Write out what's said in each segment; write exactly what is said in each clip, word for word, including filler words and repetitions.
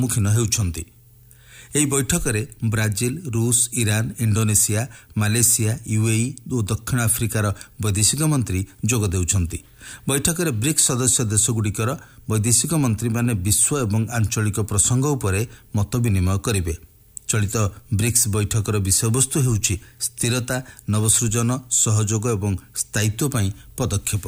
ସମ୍ମୁଖୀନ ହେଉଛନ୍ତି। ଏହି ବୈଠକରେ ବ୍ରାଜିଲ, ରୁଷ, ଇରାନ, ଇଣ୍ଡୋନେସିଆ, ମାଲେସିଆ, ୟୁଏଇ ଓ ଦକ୍ଷିଣ ଆଫ୍ରିକାର ବୈଦେଶିକ ମନ୍ତ୍ରୀ ଯୋଗ ଦେଉଛନ୍ତି। ବୈଠକରେ ବ୍ରିକ୍ସ ସଦସ୍ୟ ଦେଶଗୁଡ଼ିକର ବୈଦେଶିକ ମନ୍ତ୍ରୀମାନେ ବିଶ୍ୱ ଏବଂ ଆଞ୍ଚଳିକ ପ୍ରସଙ୍ଗ ଉପରେ ମତ ବିନିମୟ କରିବେ। ଚଳିତ ବ୍ରିକ୍ସ ବୈଠକର ବିଷୟବସ୍ତୁ ହେଉଛି ସ୍ଥିରତା, ନବସୃଜନ, ସହଯୋଗ ଏବଂ ସ୍ଥାୟିତ୍ୱ ପାଇଁ ପଦକ୍ଷେପ।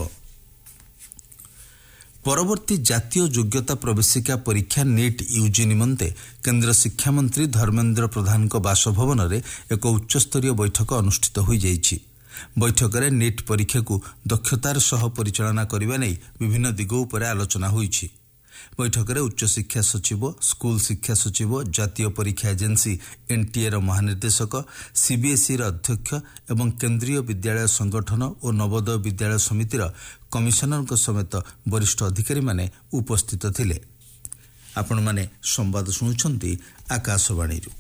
ପରବର୍ତ୍ତୀ ଜାତୀୟ ଯୋଗ୍ୟତା ପ୍ରବେଶିକା ପରୀକ୍ଷା ନିଟ୍ ୟୁଜି ନିମନ୍ତେ କେନ୍ଦ୍ର ଶିକ୍ଷାମନ୍ତ୍ରୀ ଧର୍ମେନ୍ଦ୍ର ପ୍ରଧାନଙ୍କ ବାସଭବନରେ ଏକ ଉଚ୍ଚସ୍ତରୀୟ ବୈଠକ ଅନୁଷ୍ଠିତ ହୋଇଯାଇଛି। ବୈଠକରେ ନିଟ୍ ପରୀକ୍ଷାକୁ ଦକ୍ଷତାର ସହ ପରିଚାଳନା କରିବା ନେଇ ବିଭିନ୍ନ ଦିଗ ଉପରେ ଆଲୋଚନା ହୋଇଛି। ବୈଠକରେ ଉଚ୍ଚଶିକ୍ଷା ସଚିବ, ସ୍କୁଲ ଶିକ୍ଷା ସଚିବ, ଜାତୀୟ ପରୀକ୍ଷା ଏଜେନ୍ସି ଏନ୍ଟିଏର ମହାନିର୍ଦ୍ଦେଶକ, ସିବିଏସ୍ଇର ଅଧ୍ୟକ୍ଷ ଏବଂ କେନ୍ଦ୍ରୀୟ ବିଦ୍ୟାଳୟ ସଂଗଠନ ଓ ନବୋଦୟ ବିଦ୍ୟାଳୟ ସମିତିର କମିଶନରଙ୍କ ସମେତ ବରିଷ୍ଠ ଅଧିକାରୀମାନେ ଉପସ୍ଥିତ ଥିଲେ। ଆପଣମାନେ ସମ୍ବାଦ ଶୁଣୁଛନ୍ତି ଆକାଶବାଣୀରୁ।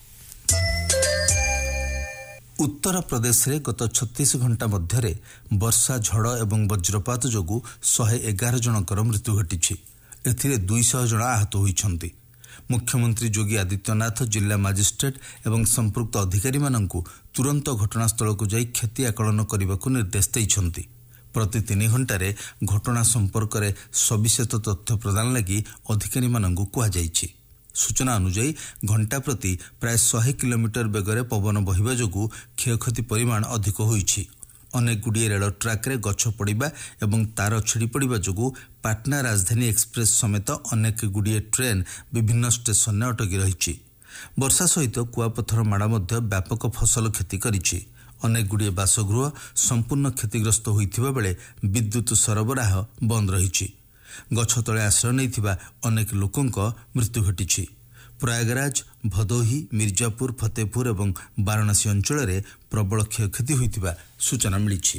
ଉତ୍ତର ପ୍ରଦେଶରେ ଗତ ଛତିଶ ଘଣ୍ଟା ମଧ୍ୟରେ ବର୍ଷା, ଝଡ଼ ଏବଂ ବଜ୍ରପାତ ଯୋଗୁଁ ଶହେ ଏଗାର ଜଣଙ୍କର ମୃତ୍ୟୁ ଘଟିଛି। ଏଥିରେ ଦୁଇଶହ ଜଣ ଆହତ ହୋଇଛନ୍ତି। ମୁଖ୍ୟମନ୍ତ୍ରୀ ଯୋଗୀ ଆଦିତ୍ୟନାଥ ଜିଲ୍ଲା ମାଜିଷ୍ଟ୍ରେଟ୍ ଏବଂ ସମ୍ପୃକ୍ତ ଅଧିକାରୀମାନଙ୍କୁ ତୁରନ୍ତ ଘଟଣାସ୍ଥଳକୁ ଯାଇ କ୍ଷତି ଆକଳନ କରିବାକୁ ନିର୍ଦ୍ଦେଶ ଦେଇଛନ୍ତି। ପ୍ରତି ତିନି ଘଣ୍ଟାରେ ଘଟଣା ସମ୍ପର୍କରେ ସବିଶେଷ ତଥ୍ୟ ପ୍ରଦାନ ଲାଗି ଅଧିକାରୀମାନଙ୍କୁ କୁହାଯାଇଛି। ସୂଚନା ଅନୁଯାୟୀ ଘଣ୍ଟା ପ୍ରତି ପ୍ରାୟ ଶହେ କିଲୋମିଟର ବେଗରେ ପବନ ବହିବା ଯୋଗୁଁ କ୍ଷୟକ୍ଷତି ପରିମାଣ ଅଧିକ ହୋଇଛି। ଅନେକଗୁଡ଼ିଏ ରେଳ ଟ୍ରାକ୍ରେ ଗଛ ପଡ଼ିବା ଏବଂ ତାର ଛିଡ଼ି ପଡ଼ିବା ଯୋଗୁଁ ପାଟନା ରାଜଧାନୀ ଏକ୍ସପ୍ରେସ୍ ସମେତ ଅନେକଗୁଡ଼ିଏ ଟ୍ରେନ୍ ବିଭିନ୍ନ ଷ୍ଟେସନରେ ଅଟକି ରହିଛି। ବର୍ଷା ସହିତ କୁଆପଥର ମାଡ଼ ମଧ୍ୟ ବ୍ୟାପକ ଫସଲ କ୍ଷତି କରିଛି। ଅନେକଗୁଡ଼ିଏ ବାସଗୃହ ସମ୍ପୂର୍ଣ୍ଣ କ୍ଷତିଗ୍ରସ୍ତ ହୋଇଥିବା ବେଳେ ବିଦ୍ୟୁତ୍ ସରବରାହ ବନ୍ଦ ରହିଛି। ଗଛ ତଳେ ଆଶ୍ରୟ ନେଇଥିବା ଅନେକ ଲୋକଙ୍କ ମୃତ୍ୟୁ ଘଟିଛି। ପ୍ରୟାଗରାଜ, ଭଦୋହି, ମିର୍ଜାପୁର, ଫତେପୁର ଏବଂ ବାରାଣସୀ ଅଞ୍ଚଳରେ ପ୍ରବଳ କ୍ଷୟକ୍ଷତି ହୋଇଥିବା ସୂଚନା ମିଳିଛି।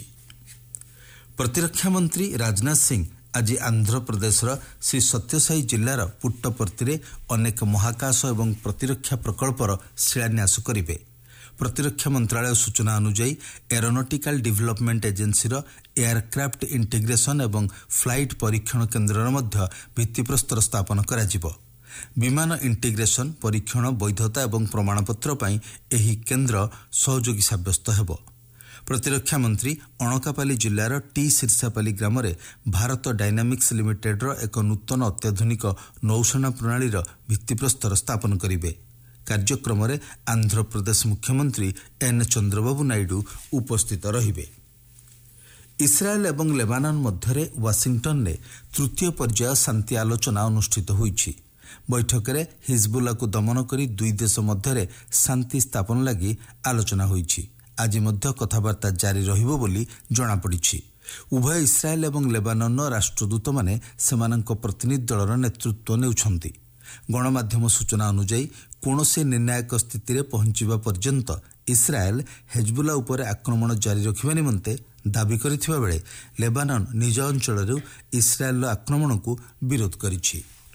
ପ୍ରତିରକ୍ଷା ମନ୍ତ୍ରୀ ରାଜନାଥ ସିଂ ଆଜି ଆନ୍ଧ୍ରପ୍ରଦେଶର ଶ୍ରୀ ସତ୍ୟସାଇ ଜିଲ୍ଲାର ପୁଟ୍ଟପର୍ତ୍ତିରେ ଅନେକ ମହାକାଶ ଏବଂ ପ୍ରତିରକ୍ଷା ପ୍ରକଳ୍ପର ଶିଳାନ୍ୟାସ କରିବେ। ପ୍ରତିରକ୍ଷା ମନ୍ତ୍ରାଳୟ ସୂଚନା ଅନୁଯାୟୀ ଏରୋନଟିକାଲ ଡେଭଲପମେଣ୍ଟ ଏଜେନ୍ସିର ଏୟାରକ୍ରାଫ୍ଟ ଇଣ୍ଟିଗ୍ରେସନ୍ ଏବଂ ଫ୍ଲାଇଟ୍ ପରୀକ୍ଷଣ କେନ୍ଦ୍ରର ମଧ୍ୟ ଭିତ୍ତିପ୍ରସ୍ତର ସ୍ଥାପନ କରାଯିବ। ବିମାନ ଇଣ୍ଟିଗ୍ରେସନ୍, ପରୀକ୍ଷଣ, ବୈଧତା ଏବଂ ପ୍ରମାଣପତ୍ର ପାଇଁ ଏହି କେନ୍ଦ୍ର ସହଯୋଗୀ ସାବ୍ୟସ୍ତ ହେବ। ପ୍ରତିରକ୍ଷା ମନ୍ତ୍ରୀ ଅଣକାପାଲି ଜିଲ୍ଲାର ଟି ଶିର୍ଷାପାଲି ଗ୍ରାମରେ ଭାରତ ଡାଇନାମିକ୍ସ ଲିମିଟେଡ୍ର ଏକ ନୂତନ ଅତ୍ୟାଧୁନିକ ନୌସେନା ପ୍ରଣାଳୀର ଭିତ୍ତିପ୍ରସ୍ତର ସ୍ଥାପନ କରିବେ। କାର୍ଯ୍ୟକ୍ରମରେ ଆନ୍ଧ୍ରପ୍ରଦେଶ ମୁଖ୍ୟମନ୍ତ୍ରୀ ଏନ୍ ଚନ୍ଦ୍ରବାବୁ ନାଇଡୁ ଉପସ୍ଥିତ ରହିବେ। ଇସ୍ରାଏଲ ଏବଂ ଲେବାନନ ମଧ୍ୟରେ ୱାଶିଂଟନରେ ତୃତୀୟ ପର୍ଯ୍ୟାୟ ଶାନ୍ତି ଆଲୋଚନା ଅନୁଷ୍ଠିତ ହୋଇଛି। ବୈଠକରେ ହିଜବୁଲାକୁ ଦମନ କରି ଦୁଇ ଦେଶ ମଧ୍ୟରେ ଶାନ୍ତି ସ୍ଥାପନ ଲାଗି ଆଲୋଚନା ହୋଇଛି। ଆଜି ମଧ୍ୟ କଥାବାର୍ତ୍ତା ଜାରି ରହିବ ବୋଲି ଜଣାପଡ଼ିଛି। ଉଭୟ ଇସ୍ରାଏଲ ଏବଂ ଲେବାନନର ରାଷ୍ଟ୍ରଦୂତମାନେ ସେମାନଙ୍କ ପ୍ରତିନିଧି ଦଳର ନେତୃତ୍ୱ ନେଉଛନ୍ତି। ଗଣମାଧ୍ୟମ ସୂଚନା ଅନୁଯାୟୀ କୌଣସି ନିର୍ଣ୍ଣାୟକ ସ୍ଥିତିରେ ପହଞ୍ଚିବା ପର୍ଯ୍ୟନ୍ତ ଇସ୍ରାଏଲ ହେଜବୁଲା ଉପରେ ଆକ୍ରମଣ ଜାରି ରଖିବା ନିମନ୍ତେ ଦାବି କରିଥିବା ବେଳେ ଲେବାନନ ନିଜ ଅଞ୍ଚଳରୁ ଇସ୍ରାଏଲର ଆକ୍ରମଣକୁ ବିରୋଧ କରିଛି।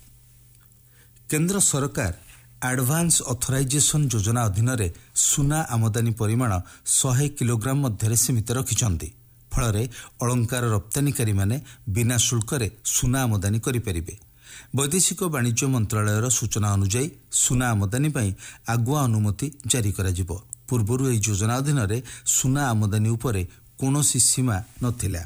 କେନ୍ଦ୍ର ସରକାର ଆଡଭାନ୍ସ ଅଥରାଇଜେସନ ଯୋଜନା ଅଧୀନରେ ସୁନା ଆମଦାନୀ ପରିମାଣ ଶହେ କିଲୋଗ୍ରାମ ମଧ୍ୟରେ ସୀମିତ ରଖିଛନ୍ତି। ଫଳରେ ଅଳଙ୍କାର ରପ୍ତାନିକାରୀମାନେ ବିନା ଶୁଳ୍କରେ ସୁନା ଆମଦାନୀ କରିପାରିବେ। ବୈଦେଶିକ ବାଣିଜ୍ୟ ମନ୍ତ୍ରାଳୟର ସୂଚନା ଅନୁଯାୟୀ ସୁନା ଆମଦାନୀ ପାଇଁ ଆଗୁଆ ଅନୁମତି ଜାରି କରାଯିବ। ପୂର୍ବରୁ ଏହି ଯୋଜନା ଅଧୀନରେ ସୁନା ଆମଦାନୀ ଉପରେ କୌଣସି ସୀମା ନଥିଲା।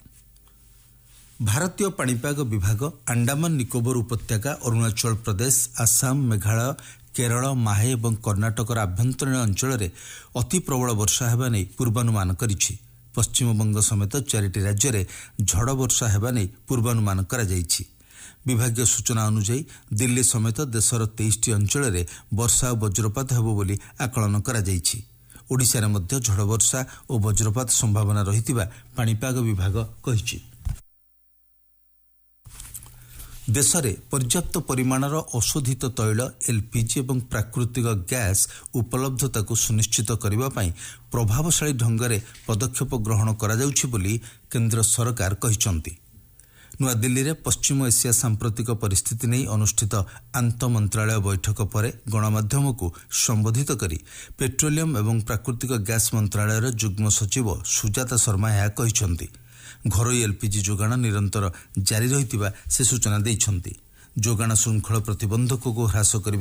ଭାରତୀୟ ପାଣିପାଗ ବିଭାଗ ଆଣ୍ଡାମାନ ନିକୋବର ଉପତ୍ୟକା, ଅରୁଣାଚଳ ପ୍ରଦେଶ, ଆସାମ, ମେଘାଳୟ, କେରଳ, ମାହେ ଏବଂ କର୍ଣ୍ଣାଟକର ଆଭ୍ୟନ୍ତରୀଣ ଅଞ୍ଚଳରେ ଅତି ପ୍ରବଳ ବର୍ଷା ହେବା ନେଇ ପୂର୍ବାନୁମାନ କରିଛି। ପଶ୍ଚିମବଙ୍ଗ ସମେତ ଚାରିଟି ରାଜ୍ୟରେ ଝଡ଼ ବର୍ଷା ହେବା ନେଇ ପୂର୍ବାନୁମାନ କରାଯାଇଛି। ବିଭାଗୀୟ ସୂଚନା ଅନୁଯାୟୀ ଦିଲ୍ଲୀ ସମେତ ଦେଶର ତେଇଶଟି ଅଞ୍ଚଳରେ ବର୍ଷା ଓ ବଜ୍ରପାତ ହେବ ବୋଲି ଆକଳନ କରାଯାଇଛି। ଓଡ଼ିଶାରେ ମଧ୍ୟ ଝଡ଼ ବର୍ଷା ଓ ବଜ୍ରପାତ ସମ୍ଭାବନା ରହିଥିବା ପାଣିପାଗ ବିଭାଗ କହିଛି। ଦେଶରେ ପର୍ଯ୍ୟାପ୍ତ ପରିମାଣର ଅଶୋଧିତ ତୈଳ, ଏଲ୍ପିଜି ଏବଂ ପ୍ରାକୃତିକ ଗ୍ୟାସ୍ ଉପଲବ୍ଧତାକୁ ସୁନିଶ୍ଚିତ କରିବା ପାଇଁ ପ୍ରଭାବଶାଳୀ ଢଙ୍ଗରେ ପଦକ୍ଷେପ ଗ୍ରହଣ କରାଯାଉଛି ବୋଲି କେନ୍ଦ୍ର ସରକାର କହିଛନ୍ତି। ନୂଆଦିଲ୍ଲୀରେ ପଶ୍ଚିମ ଏସିଆ ସାମ୍ପ୍ରତିକ ପରିସ୍ଥିତି ନେଇ ଅନୁଷ୍ଠିତ ଆନ୍ତଃ ମନ୍ତ୍ରାଳୟ ବୈଠକ ପରେ ଗଣମାଧ୍ୟମକୁ ସମ୍ବୋଧିତ କରି ପେଟ୍ରୋଲିୟମ ଏବଂ ପ୍ରାକୃତିକ ଗ୍ୟାସ୍ ମନ୍ତ୍ରାଳୟର ଯୁଗ୍ମ ସଚିବ ସୁଜାତା ଶର୍ମା ଏହା କହିଛନ୍ତି। ଘରୋଇ ଏଲ୍ପିଜି ଯୋଗାଣ ନିରନ୍ତର ଜାରି ରହିଥିବା ସେ ସୂଚନା ଦେଇଛନ୍ତି। ଯୋଗାଣ ଶୃଙ୍ଖଳ ପ୍ରତିବନ୍ଧକକୁ ହ୍ରାସ କରିବା